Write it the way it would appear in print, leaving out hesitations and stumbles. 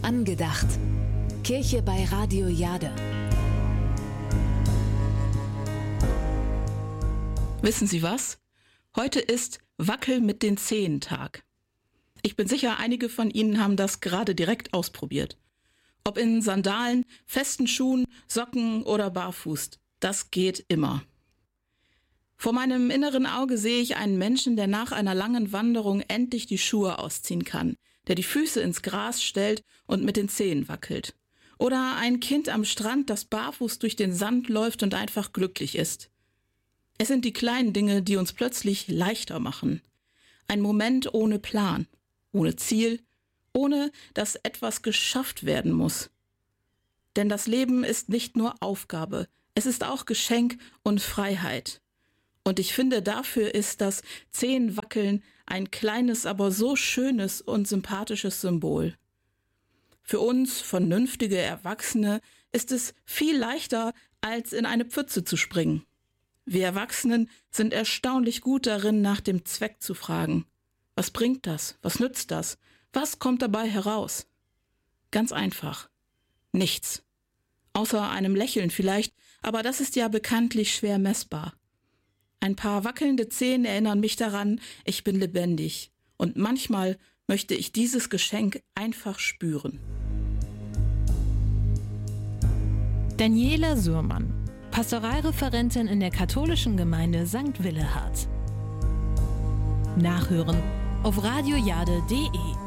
Angedacht. Kirche bei Radio Jade. Wissen Sie was? Heute ist Wackel mit den Zehen Tag. Ich bin sicher, einige von Ihnen haben das gerade direkt ausprobiert. Ob in Sandalen, festen Schuhen, Socken oder barfuß, das geht immer. Vor meinem inneren Auge sehe ich einen Menschen, der nach einer langen Wanderung endlich die Schuhe ausziehen kann, der die Füße ins Gras stellt und mit den Zehen wackelt. Oder ein Kind am Strand, das barfuß durch den Sand läuft und einfach glücklich ist. Es sind die kleinen Dinge, die uns plötzlich leichter machen. Ein Moment ohne Plan, ohne Ziel, ohne dass etwas geschafft werden muss. Denn das Leben ist nicht nur Aufgabe, es ist auch Geschenk und Freiheit. Und ich finde, dafür ist das Zehenwackeln ein kleines, aber so schönes und sympathisches Symbol. Für uns vernünftige Erwachsene ist es viel leichter, als in eine Pfütze zu springen. Wir Erwachsenen sind erstaunlich gut darin, nach dem Zweck zu fragen. Was bringt das? Was nützt das? Was kommt dabei heraus? Ganz einfach. Nichts. Außer einem Lächeln vielleicht, aber das ist ja bekanntlich schwer messbar. Ein paar wackelnde Zehen erinnern mich daran, ich bin lebendig. Und manchmal möchte ich dieses Geschenk einfach spüren. Daniela Suhrmann, Pastoralreferentin in der katholischen Gemeinde St. Willehad. Nachhören auf radiojade.de